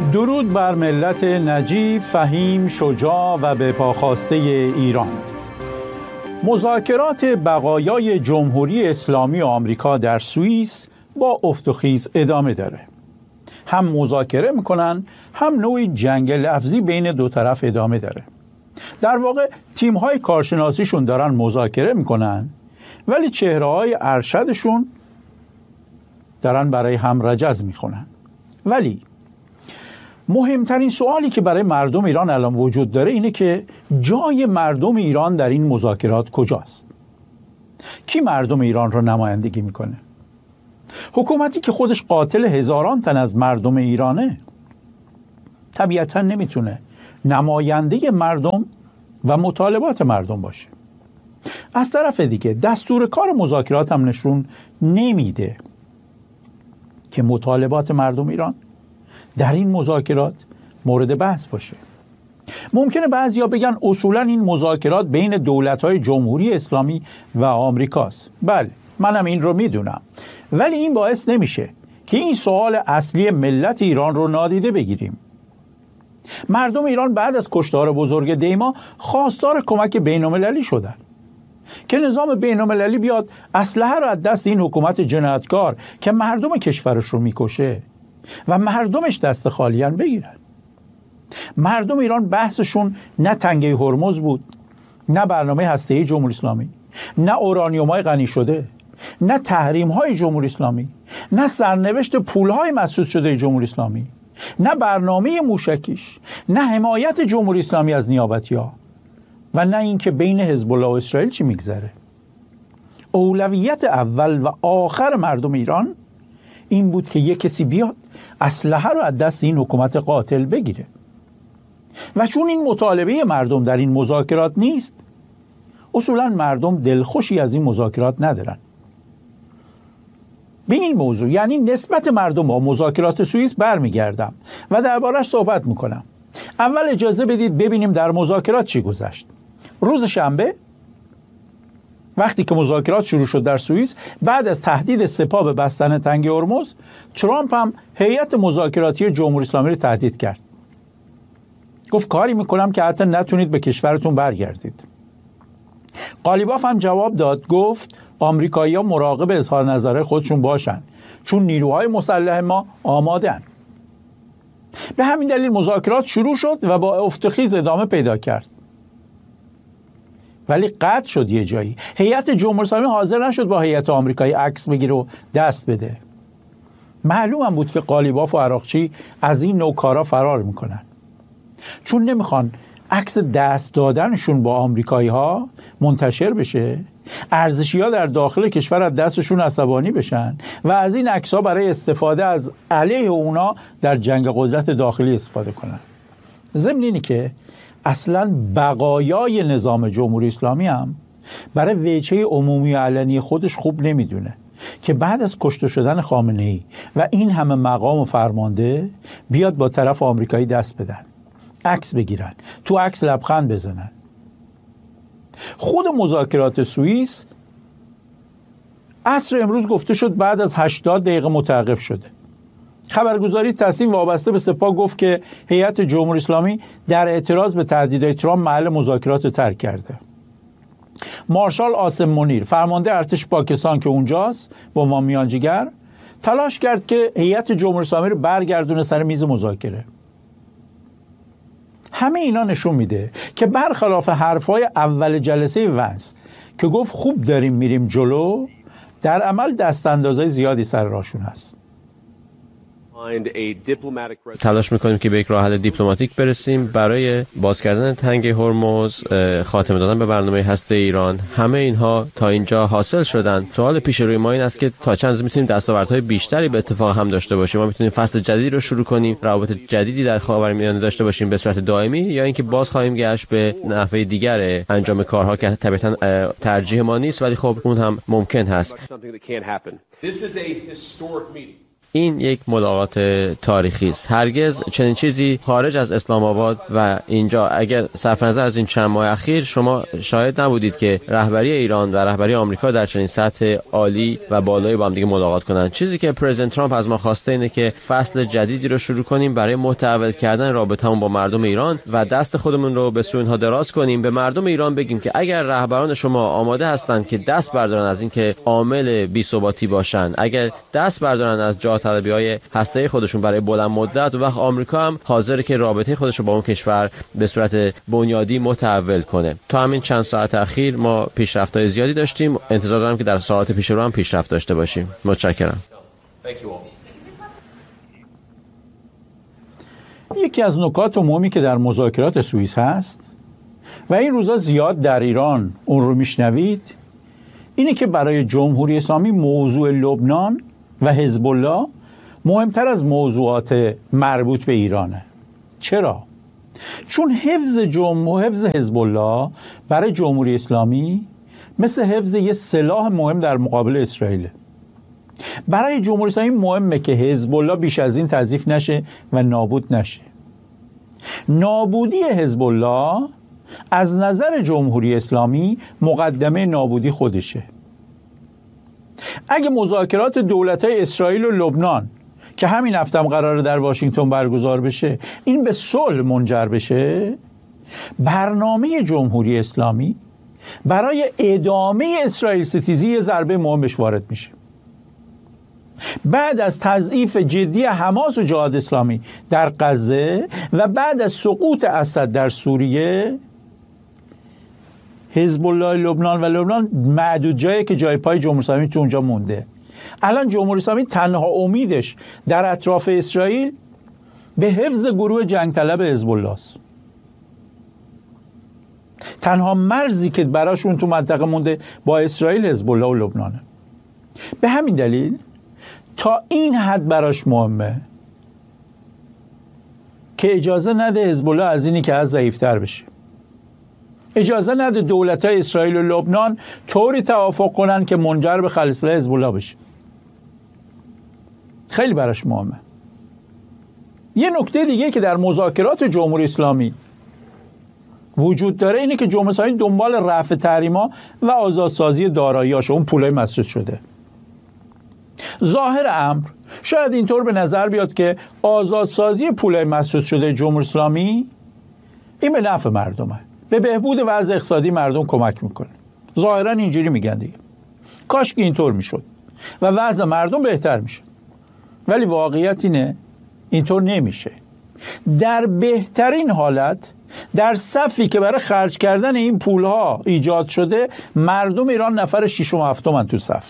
درود بر ملت نجیب، فهیم، شجاع و به پاخواسته ایران. مذاکرات بقایای جمهوری اسلامی آمریکا در سوئیس با افت و خیز ادامه داره. هم مذاکره میکنن، هم نوعی جنگ لفظی بین دو طرف ادامه داره. در واقع تیم‌های کارشناسیشون دارن مذاکره میکنن، ولی چهره‌های ارشدشون دارن برای هم رجز میخونن. ولی مهمترین سوالی که برای مردم ایران الان وجود داره اینه که جای مردم ایران در این مذاکرات کجاست؟ کی مردم ایران رو نمایندگی میکنه؟ حکومتی که خودش قاتل هزاران تن از مردم ایرانه طبیعتا نمیتونه نماینده مردم و مطالبات مردم باشه. از طرف دیگه دستور کار مذاکرات هم نشون نمیده که مطالبات مردم ایران در این مذاکرات مورد بحث باشه. ممکنه بعضیا بگن اصولا این مذاکرات بین دولت‌های جمهوری اسلامی و آمریکاست. بله، منم این رو میدونم، ولی این باعث نمیشه که این سوال اصلی ملت ایران رو نادیده بگیریم. مردم ایران بعد از کشتار بزرگ دیما خواستار کمک بین‌المللی شدن که نظام بین‌المللی بیاد اسلحه رو از دست این حکومت جنایتکار که مردم کشورش رو میکشه و مردمش دست خالیان بگیرن. مردم ایران بحثشون نه تنگه هرمز بود، نه برنامه هسته‌ای جمهوری اسلامی، نه اورانیوم‌های غنی شده، نه تحریم‌های جمهوری اسلامی، نه سرنوشت پول‌های مسدود شده جمهوری اسلامی، نه برنامه موشکیش، نه حمایت جمهوری اسلامی از نیابتی‌ها و نه اینکه بین حزب الله و اسرائیل چی میگذره. اولویت اول و آخر مردم ایران این بود که یک کسی بیاد اسلحه رو از دست این حکومت قاتل بگیره. و چون این مطالبه مردم در این مذاکرات نیست، اصولا مردم دلخوشی از این مذاکرات ندارن. به این موضوع یعنی نسبت مردم با مذاکرات سوئیس برمیگردم و دربارش صحبت میکنم. اول اجازه بدید ببینیم در مذاکرات چی گذشت. روز شنبه وقتی که مذاکرات شروع شد در سوئیس، بعد از تهدید سپاه به بستن تنگه هرمز، ترامپ هم هیئت مذاکراتی جمهوری اسلامی رو تهدید کرد. گفت کاری میکنم که حتی نتونید به کشورتون برگردید. قالیباف هم جواب داد، گفت آمریکایی‌ها مراقب اظهار نظر خودشون باشن، چون نیروهای مسلح ما آماده‌اند. به همین دلیل مذاکرات شروع شد و با افت و خیز ادامه پیدا کرد. ولی قطع شد یه جایی. هیئت جمهوری اسلامی حاضر نشد با هیئت آمریکایی عکس بگیره و دست بده. معلوم هم بود که قالیباف و عراقچی از این نوع کارا فرار میکنن، چون نمیخوان عکس دست دادنشون با آمریکایی ها منتشر بشه، ارزشی ها در داخل کشور از دستشون عصبانی بشن و از این عکس ها برای استفاده از علیه اونا در جنگ قدرت داخلی استفاده کنن. ضمن اینی که اصلا بقایای نظام جمهوری اسلامی هم برای وجهه عمومی و علنی خودش خوب نمیدونه که بعد از کشته شدن خامنه‌ای و این همه مقام و فرمانده بیاد با طرف آمریکایی دست بدن، عکس بگیرن، تو عکس لبخند بزنن. خود مذاکرات سوئیس عصر امروز گفته شد بعد از 80 دقیقه متوقف شده. خبرگزاری تصمیم وابسته به سپاه گفت که هیئت جمهوری اسلامی در اعتراض به تهدیدهای ترامپ محل مذاکرات رو ترک کرده. مارشال عاصم منیر، فرمانده ارتش پاکستان که اونجاست به عنوان میانجیگر، تلاش کرد که هیئت جمهوری اسلامی رو برگردونه سر میز مذاکره. همه اینا نشون میده که برخلاف حرفای اول جلسه ونس که گفت خوب داریم میریم جلو، در عمل دست اندازهای زیادی سر راهشون هست. تلاش میکنیم که به یک راه حل دیپلماتیک برسیم برای باز کردن تنگه هرمز، خاتمه دادن به برنامه هسته ایران. همه اینها تا اینجا حاصل شدن. سوال پیش روی ما این است که تا چند روز میتونیم دستاوردهای بیشتری به اتفاق هم داشته باشیم. ما میتونیم فصل جدیدی رو شروع کنیم، روابط جدیدی در خاورمیانه داشته باشیم به صورت دائمی، یا اینکه باز خواهیم گشت به نحوه دیگر انجام کارها که طبعاً ترجیح ما نیست، ولی خب اون هم ممکن هست. این یک ملاقات تاریخی است. هرگز چنین چیزی خارج از اسلام آباد و اینجا، اگر صرف نظر از این چند ماه اخیر، شما شاهد نبودید که رهبری ایران و رهبری آمریکا در چنین سطح عالی و بالایی با هم دیگه ملاقات کنند. چیزی که پرزیدنت ترامپ از ما خواسته اینه که فصل جدیدی رو شروع کنیم برای متحول کردن رابطه‌مون با مردم ایران و دست خودمون رو به سوی اینها دراز کنیم. به مردم ایران بگیم که اگر رهبران شما آماده هستند که دست بردارن از اینکه عامل بی‌ثباتی باشن، اگر دست بردارن از جاه طلبی‌های هسته‌ای خودشون برای بلند مدت، و وقت آمریکا هم حاضره که رابطه خودش رو با اون کشور به صورت بنیادی متحول کنه. تا همین چند ساعت اخیر ما پیشرفت‌های زیادی داشتیم. انتظار دارم که در ساعات پیش رو هم پیشرفت داشته باشیم. متشکرم. یکی از نکات مهمی که در مذاکرات سوئیس هست و این روزا زیاد در ایران اون رو میشنوید، اینه که برای جمهوری اسلامی موضوع لبنان و حزب الله مهمتر از موضوعات مربوط به ایرانه. چرا؟ چون حفظ حزب الله برای جمهوری اسلامی مثل حفظ یه سلاح مهم در مقابل اسرائیل. برای جمهوری اسلامی مهمه که حزب الله بیش از این تضعیف نشه و نابود نشه. نابودی حزب الله از نظر جمهوری اسلامی مقدمه نابودی خودشه. اگه مذاکرات دولت‌های اسرائیل و لبنان که همین هفته هم قراره در واشنگتن برگزار بشه این به صلح منجر بشه، برنامه جمهوری اسلامی برای ادامه اسرائیل ستیزی یه ضربه مهم بهش وارد میشه. بعد از تضعیف جدی حماس و جهاد اسلامی در غزه و بعد از سقوط اسد در سوریه، حزب الله لبنان معدود جایی که جای پای جمهوری اسلامی تو اونجا مونده. الان جمهوری اسلامی تنها امیدش در اطراف اسرائیل به حفظ گروه جنگ طلب حزب الله است. تنها مرزی که براشون تو منطقه مونده با اسرائیل حزب الله و لبنانه. به همین دلیل تا این حد براش مهمه که اجازه نده حزب الله از اینی که از ضعیف‌تر بشه. اجازه نده دولت‌های اسرائیل و لبنان طوری توافق کنن که منجر به خلسله حزب الله بشه. خیلی براش مهمه. یه نکته دیگه که در مذاکرات جمهوری اسلامی وجود داره اینه که جمهوری اسلامی دنبال رفع تحریما و آزادسازی دارایی‌هاش، اون پولای مسدود شده. ظاهر امر شاید اینطور به نظر بیاد که آزادسازی پولای مسدود شده جمهوری اسلامی این به نفع مردمه، به بهبود وضع اقتصادی مردم کمک میکنه. ظاهرا اینجوری میگن دیگه. کاش که اینطور میشد و وضع مردم بهتر میشد، ولی واقعیت اینه اینطور نمیشه. در بهترین حالت در صفی که برای خرج کردن این پولها ایجاد شده، مردم ایران نفر 6 و 7 تو صف.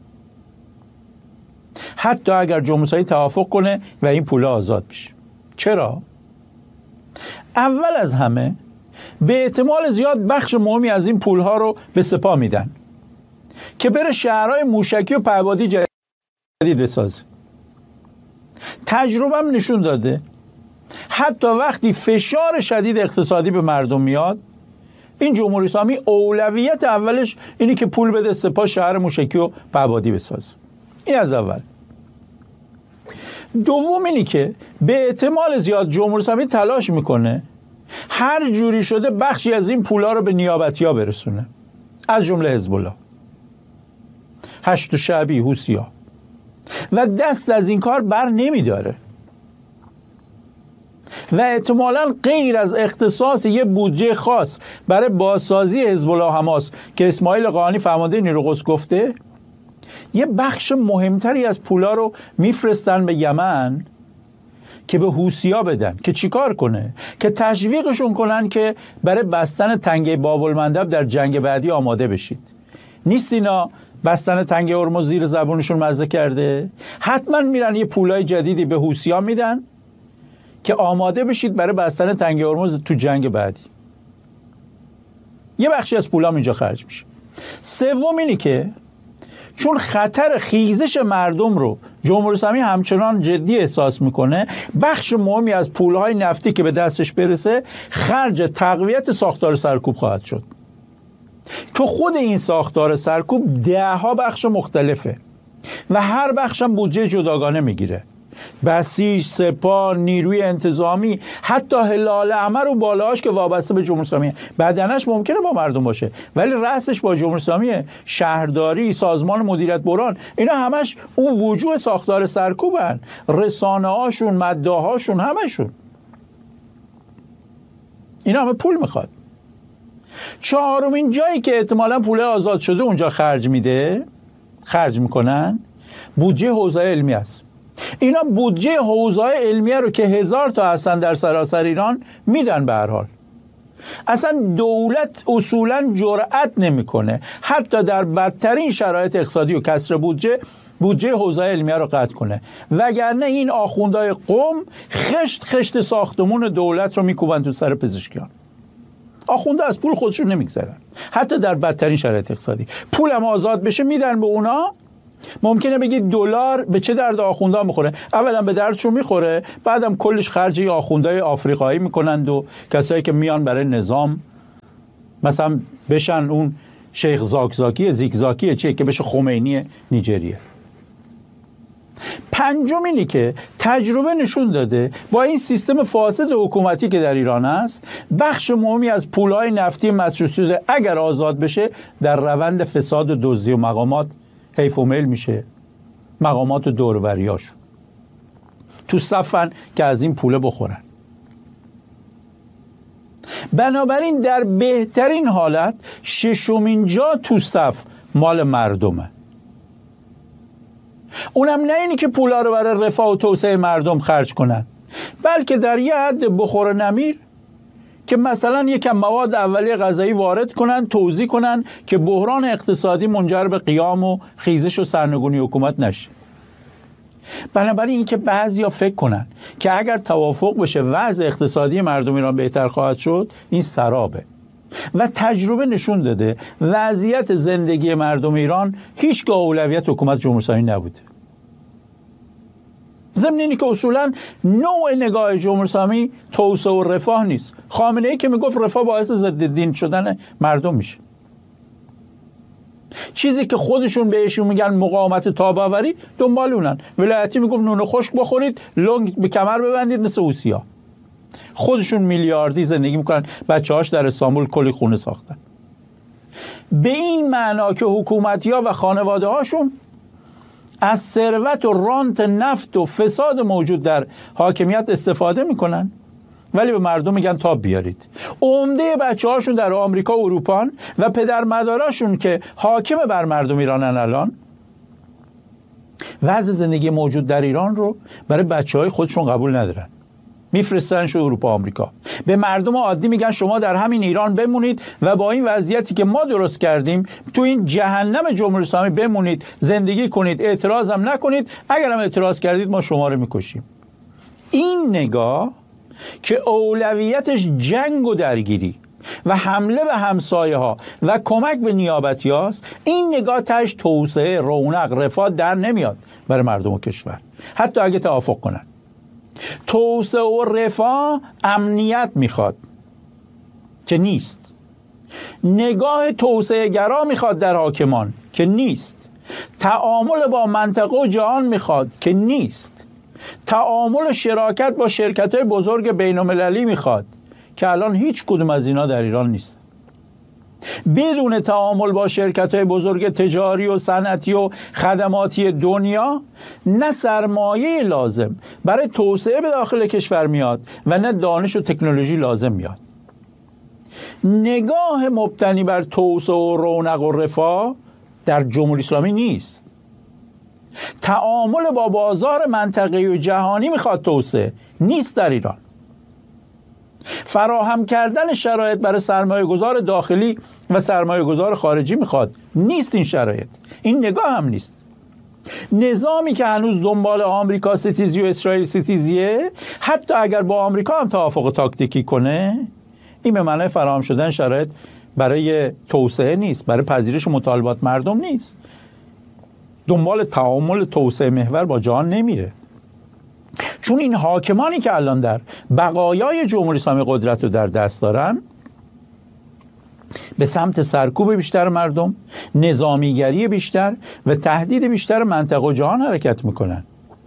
حتی اگر جمهوری اسلامی توافق کنه و این پولها آزاد بشه. چرا؟ اول از همه به احتمال زیاد بخش مهمی از این پولها رو به سپاه میدن که بره شهرهای موشکی و پهپادی جدید بسازه. تجربه هم نشون داده حتی وقتی فشار شدید اقتصادی به مردم میاد، این جمهوری اسلامی اولویت اولش اینه که پول بده سپاه شهر موشکی و پهپادی بسازه. این از اول. دوم اینی که به احتمال زیاد جمهوری اسلامی تلاش میکنه هر جوری شده بخشی از این پولا رو به نیابتی‌ها برسونه، از جمله حزب الله، هشت شعبی، حوثی‌ها، و دست از این کار بر نمیداره و احتمالاً غیر از اختصاص یه بودجه خاص برای بازسازی حزب الله و حماس که اسماعیل قاآنی فرمانده نیروی قدس گفته، یه بخش مهمتری از پولا رو میفرستن به یمن که به حوثی‌ها بدن که چیکار کنه؟ که تشویقشون کنن که برای بستن تنگه باب المندب در جنگ بعدی آماده بشید. نیست اینا بستن تنگه هرمز زیر زبونشون مزه کرده؟ حتما میرن یه پولای جدیدی به حوثی‌ها میدن که آماده بشید برای بستن تنگه هرمز تو جنگ بعدی. یه بخشی از پولا اینجا خرج میشه. سوم اینی که چون خطر خیزش مردم رو جمهوری اسلامی همچنان جدی احساس میکنه، بخش مهمی از پولهای نفتی که به دستش برسه خرج تقویت ساختار سرکوب خواهد شد که خود این ساختار سرکوب 10 بخش مختلفه. و هر بخشم بودجه جداگانه میگیره. بسیج، سپاه، نیروی انتظامی، حتی هلال احمر و بالاهاش که وابسته به جمهوری اسلامی، بدنش ممکنه با مردم باشه ولی رأسش با جمهوری اسلامی، شهرداری، سازمان مدیریت بحران، اینا همش اون وجوه ساختار سرکوبن، رسانه هاشون، مداهاشون، همشون اینا همه پول میخواد. چهارمین جایی که احتمالاً پول آزاد شده اونجا خرج میکنن بودجه حوزه علمی است. اینا بودجه حوزه علمیه رو که 1000 تا هستن در سراسر ایران میدن به هر حال. اصلا دولت اصولا جرأت نمیکنه حتی در بدترین شرایط اقتصادی و کسر بودجه حوزه علمیه رو قطع کنه، وگرنه این آخوندهای قم خشت ساختمون دولت رو میکوبن تو سر پزشکیان. آخونده از پول خودشون نمیگذرن حتی در بدترین شرایط اقتصادی. پولم آزاد بشه میدن به اونا. ممکنه بگید دلار به چه درد آخونده میخوره؟ اولا به دردشون میخوره، بعدم کلش خرج آخوندهای آفریقایی میکنند و کسایی که میان برای نظام مثلا بشن اون شیخ زیگزاکی چیه که بشه خمینی نیجریه. پنجم اینی که تجربه نشون داده با این سیستم فاسد حکومتی که در ایران است، بخش مهمی از پولهای نفتی مصرف شده اگر آزاد بشه در روند فساد و دزدی و مقامات حیف و میل میشه. مقامات و دوروریاشون تو صفن که از این پوله بخورن. بنابراین در بهترین حالت ششمین جا تو صف مال مردمه. اونم نه اینی که پولا رو برای رفاه و توسعه مردم خرج کنن، بلکه در یه حد بخور نمیر که مثلا یکم مواد اولیه غذایی وارد کنن، توزیع کنن که بحران اقتصادی منجر به قیام و خیزش و سرنگونی حکومت نشه. بنابراین این که بعضیا فکر کنن که اگر توافق بشه وضع اقتصادی مردم ایران بهتر خواهد شد، این سرابه. و تجربه نشون داده وضعیت زندگی مردم ایران هیچگاه اولویت حکومت جمهوری اسلامی نبوده. ضمن اینی که اصولا نوع نگاه جمهوری اسلامی توسعه و رفاه نیست. خامنه ای که میگفت رفاه باعث ضد دین شدن مردم میشه. چیزی که خودشون بهشون میگن مقاومت تاباوری دنبال اونن. ولایتی میگفت نون خشک بخورید، لنگ به کمر ببندید مثل اوسیا. خودشون میلیاردی زندگی میکنن، بچه‌هاش در استانبول کلی خونه ساختن. به این معنا که حکومتی‌ها و خانواده‌هاشون از ثروت و رانت نفت و فساد موجود در حاکمیت استفاده میکنن ولی به مردم میگن تاب بیارید. عمده بچه‌هاشون در آمریکا و اروپا و پدر مادراشون که حاکم بر مردم ایرانن الان وضع زندگی موجود در ایران رو برای بچه‌های خودشون قبول ندارن. میفرستنش اروپا آمریکا. به مردم عادی میگن شما در همین ایران بمونید و با این وضعیتی که ما درست کردیم تو این جهنم جمهوری اسلامی بمونید، زندگی کنید، اعتراض هم نکنید، اگر هم اعتراض کردید ما شما رو میکشیم. این نگاه که اولویتش جنگ و درگیری و حمله به همسایه ها و کمک به نیابتی هاست، این نگاه تاش توسعه، رونق، رفاه در نمیاد برای مردم و کشور، حتی اگه توافق کنن. توسعه و رفاه امنیت میخواد که نیست. نگاه توسعه گرا میخواد در حاکمان که نیست. تعامل با منطقه و جهان میخواد که نیست. تعامل و شراکت با شرکت‌های بزرگ بین‌المللی میخواد که الان هیچ کدوم از اینا در ایران نیست. بدون تعامل با شرکت‌های بزرگ تجاری و صنعتی و خدماتی دنیا نه سرمایه لازم برای توسعه به داخل کشور میاد و نه دانش و تکنولوژی لازم میاد. نگاه مبتنی بر توسعه و رونق و رفاه در جمهوری اسلامی نیست. تعامل با بازار منطقه‌ای و جهانی میخواد، توسعه نیست در ایران. فراهم کردن شرایط برای سرمایه گذار داخلی و سرمایه گذار خارجی میخواد، نیست این شرایط. این نگاه هم نیست. نظامی که هنوز دنبال آمریکا ستیزی و اسرائیل ستیزیه، حتی اگر با آمریکا هم توافق تاکتیکی کنه، این به معنای فراهم شدن شرایط برای توسعه نیست، برای پذیرش مطالبات مردم نیست. دنبال تعامل توسعه محور با جهان نمیره. چون این حاکمانی که الان در بقایای جمهوری اسلامی قدرت رو در دست دارن، به سمت سرکوب بیشتر مردم، نظامیگری بیشتر و تهدید بیشتر منطقه و جهان حرکت میکنن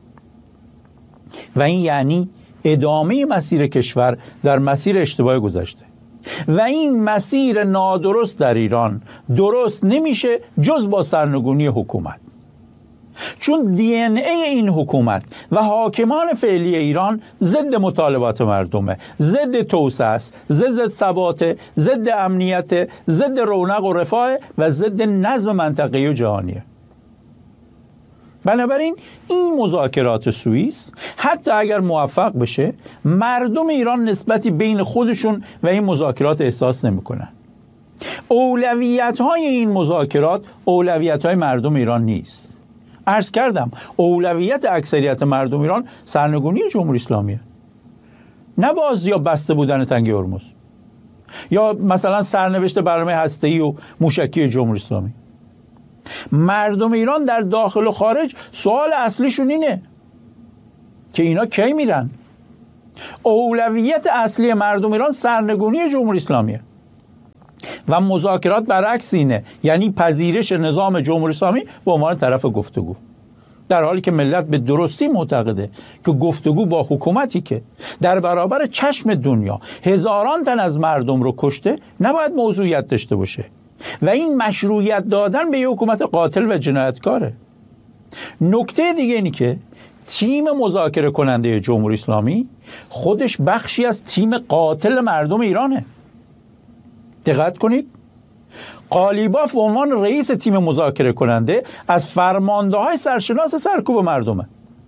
و این یعنی ادامه مسیر کشور در مسیر اشتباه گذشته و این مسیر نادرست در ایران درست نمیشه جز با سرنگونی حکومت، چون دی ان ای این حکومت و حاکمان فعلی ایران ضد مطالبات مردمه، ضد توسعه است، ضد ثبات، ضد امنیت، ضد رونق و رفاه و ضد نظم منطقه‌ای و جهانیه. بنابراین این مذاکرات سوئیس حتی اگر موفق بشه، مردم ایران نسبتی بین خودشون و این مذاکرات احساس نمی‌کنن. اولویت‌های این مذاکرات اولویت‌های مردم ایران نیست. عرض کردم اولویت اکثریت مردم ایران سرنگونی جمهوری اسلامیه، نه باز یا بسته بودن تنگه هرمز یا مثلا سرنوشت برنامه هسته‌ای و موشکی جمهوری اسلامی. مردم ایران در داخل و خارج سوال اصلیشون اینه که اینا کی میرن. اولویت اصلی مردم ایران سرنگونی جمهوری اسلامیه و مذاکرات برعکس اینه، یعنی پذیرش نظام جمهوری اسلامی به عنوان طرف گفتگو، در حالی که ملت به درستی معتقده که گفتگو با حکومتی که در برابر چشم دنیا هزاران تن از مردم رو کشته نباید موضوعیت داشته باشه و این مشروعیت دادن به یک حکومت قاتل و جنایتکاره. نکته دیگه اینی که تیم مذاکره کننده جمهوری اسلامی خودش بخشی از تیم قاتل مردم ایرانه. دقت کنید، قالیباف به عنوان رئیس تیم مذاکره کننده از فرمانده‌های سرشناس سرکوب مردمه.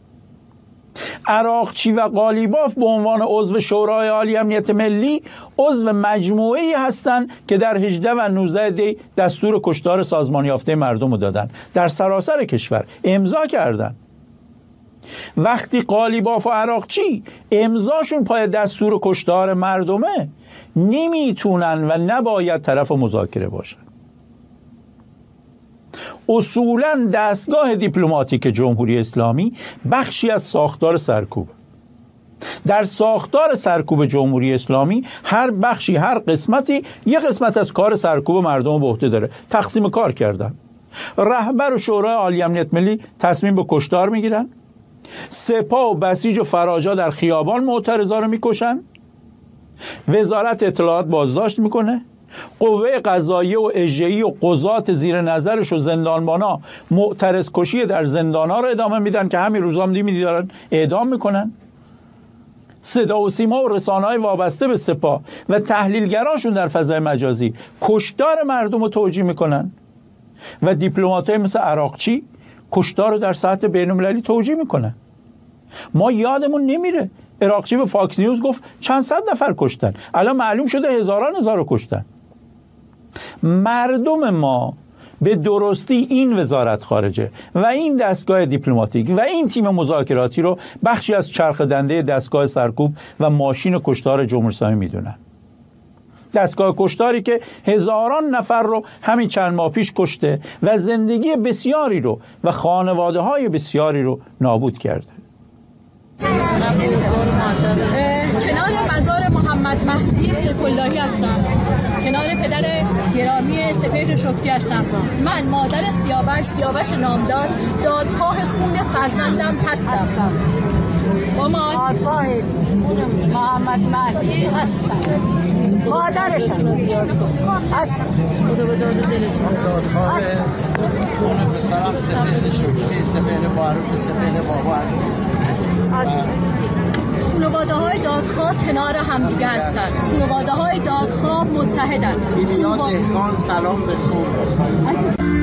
عراقچی و قالیباف به عنوان عضو شورای عالی امنیت ملی عضو مجموعه‌ای هستند که در 18 و 19 دی دستور کشتار سازمان یافته مردم رو دادن، در سراسر کشور امضا کردن. وقتی قالیباف و عراقچی امضاشون پای دستور کشتار مردمه، نمیتونن و نباید طرف مذاکره باشن. اصولاً دستگاه دیپلماتیک جمهوری اسلامی بخشی از ساختار سرکوب. در ساختار سرکوب جمهوری اسلامی هر بخشی، هر قسمتی یک قسمت از کار سرکوب مردم به عهده داره. تقسیم کار کردن. رهبر و شورای عالی امنیت ملی تصمیم به کشتار میگیرن، سپاه و بسیج و فراجا در خیابان معترضا رو میکشن، وزارت اطلاعات بازداشت میکنه، قوه قضاییه و اجرایی و قضات زیر نظرش و زندانبانا معترض کشی در زندانا رو ادامه میدن که همین روزا میدارن اعدام میکنن. صدا و سیما و رسانه‌های وابسته به سپاه و تحلیلگراشون در فضای مجازی کشتار مردم رو توجیه میکنن و دیپلمات‌های مثل عراقچی کشتار رو در سطح بین‌المللی توجیه میکنن. ما یادمون نمیره عراقچی به فاکس نیوز گفت چند صد نفر کشتن، الان معلوم شده هزار رو کشتن. مردم ما به درستی این وزارت خارجه و این دستگاه دیپلماتیک و این تیم مذاکراتی رو بخشی از چرخ دنده دستگاه سرکوب و ماشین کشتار جمهوری اسلامی میدونن. دستگاه کشتاری که هزاران نفر رو همین چند ماه پیش کشته و زندگی بسیاری رو و خانواده های بسیاری رو نابود کرده. کنار مزار محمد مهدی سیف‌اللهی هستم، کنار پدر گرامی سپهر شکری هستم. من مادر سیاوش نامدار، دادخواه خون فرزندم هستم. دادخواه خون محمد مهدی هستم، مادرشم هستم. خدا به داد دلتون. دادخواه خون پسرم سپهر شکری، سپهر باروک، سپهر بابا هستم. خانواده‌های دادخواه کنار همدیگه هستن. خانواده‌های دادخواه متحدن. ایلیان دهقان سلام به صبح.